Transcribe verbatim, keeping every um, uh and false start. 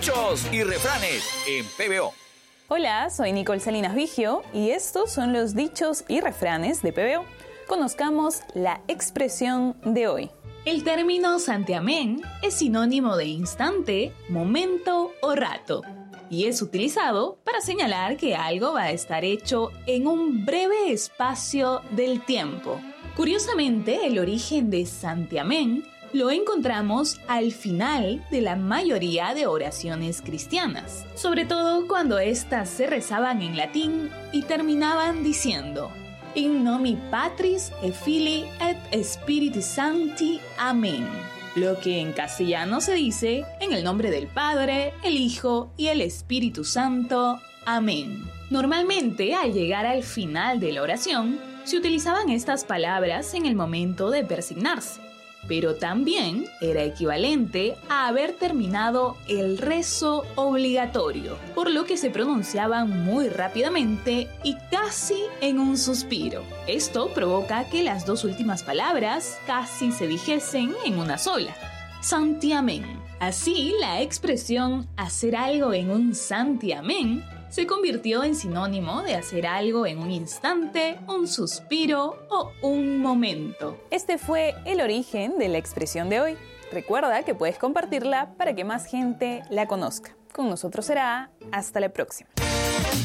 Dichos y refranes en P B O. Hola, soy Nicole Salinas Vigio y estos son los dichos y refranes de P B O. Conozcamos la expresión de hoy. El término santiamén es sinónimo de instante, momento o rato, y es utilizado para señalar que algo va a estar hecho en un breve espacio del tiempo. Curiosamente, el origen de santiamén lo encontramos al final de la mayoría de oraciones cristianas, sobre todo cuando éstas se rezaban en latín y terminaban diciendo In nomi Patris et Filii et Spiritus Sancti. Amén. Lo que en castellano se dice en el nombre del Padre, el Hijo y el Espíritu Santo. Amén. Normalmente, al llegar al final de la oración, se utilizaban estas palabras en el momento de persignarse, pero también era equivalente a haber terminado el rezo obligatorio, por lo que se pronunciaban muy rápidamente y casi en un suspiro. Esto provoca que las dos últimas palabras casi se dijesen en una sola, santiamén. Así, la expresión hacer algo en un santiamén se convirtió en sinónimo de hacer algo en un instante, un suspiro o un momento. Este fue el origen de la expresión de hoy. Recuerda que puedes compartirla para que más gente la conozca. Con nosotros será hasta la próxima.